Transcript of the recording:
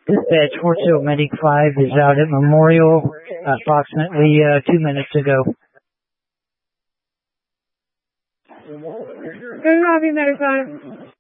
Dispatch 40 Medic 5 is out at Memorial approximately 2 minutes ago. Good copy, Medic 5.